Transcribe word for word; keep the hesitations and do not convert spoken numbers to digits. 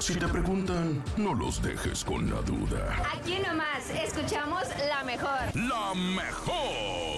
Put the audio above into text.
Si te preguntan, no los dejes con la duda. Aquí nomás, escuchamos la mejor. ¡La mejor!